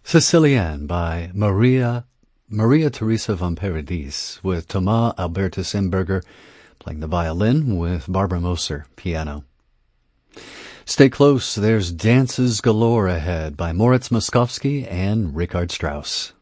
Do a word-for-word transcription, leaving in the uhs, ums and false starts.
Sicilienne by Maria Maria Teresa von Paradis, with Thomas Albertus Imberger playing the violin with Barbara Moser piano. Stay close, there's Dances Galore ahead by Moritz Moskowski and Richard Strauss.